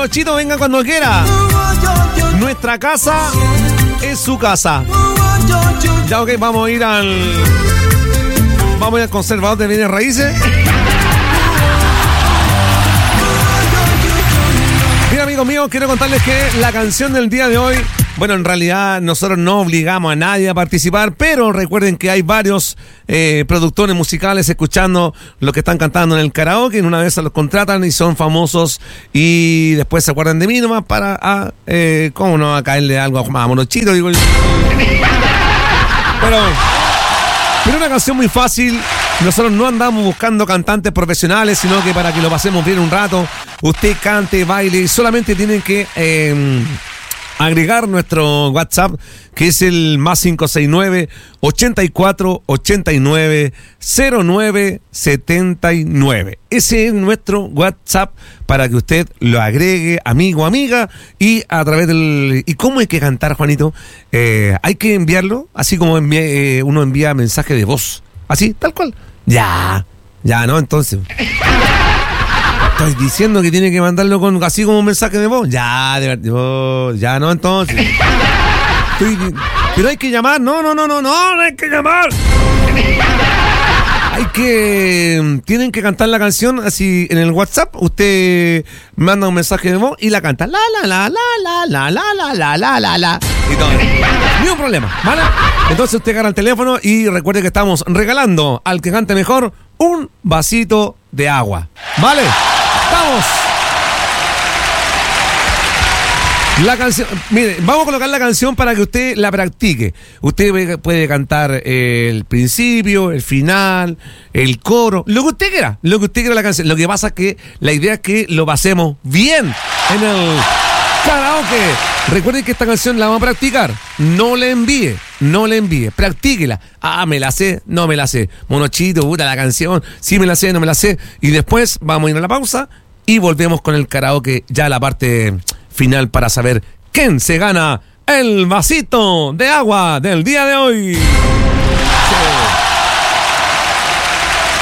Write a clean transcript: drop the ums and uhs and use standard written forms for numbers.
Monochito, venga cuando quiera. Nuestra casa es su casa. Ya, ok, vamos a ir al conservador de bienes raíces. Mira, amigos míos, quiero contarles que la canción del día de hoy, bueno, en realidad nosotros no obligamos a nadie a participar, pero recuerden que hay varios productores musicales escuchando lo que están cantando en el karaoke. En una vez los contratan y son famosos y después se acuerdan de mí nomás para, ¿cómo no? A caerle algo a Monochito, digo. Pero una canción muy fácil. Nosotros no andamos buscando cantantes profesionales, sino que para que lo pasemos bien un rato, usted cante, baile, solamente tienen que agregar nuestro WhatsApp, que es el +569 84 89 09 79. Ese es nuestro WhatsApp para que usted lo agregue, amigo, amiga, y a través del... ¿Y cómo hay que cantar, Juanito? Hay que enviarlo, así como uno envía mensaje de voz. Así, tal cual. Ya, ¿no? Entonces... Estoy diciendo que tiene que mandarlo con así como un mensaje de voz. Ya, de verdad. Ya, no, entonces. Pero hay que llamar. No hay que llamar. Tienen que cantar la canción así en el WhatsApp. Usted manda un mensaje de voz y la canta. La. Y todo. Ni un problema, ¿vale? Entonces usted agarra el teléfono y recuerde que estamos regalando al que cante mejor un vasito de agua. ¿Vale? ¡Vamos! La canción, mire, vamos a colocar la canción para que usted la practique. Usted puede cantar el principio, el final, el coro, lo que usted quiera la canción. Lo que pasa es que la idea es que lo pasemos bien en el karaoke. Recuerden que esta canción la vamos a practicar. No le envíe, practíquela. Me la sé, no me la sé. Monochito, puta la canción, sí me la sé, no me la sé. Y después vamos a ir a la pausa y volvemos con el karaoke, ya la parte final para saber quién se gana el vasito de agua del día de hoy. Sí.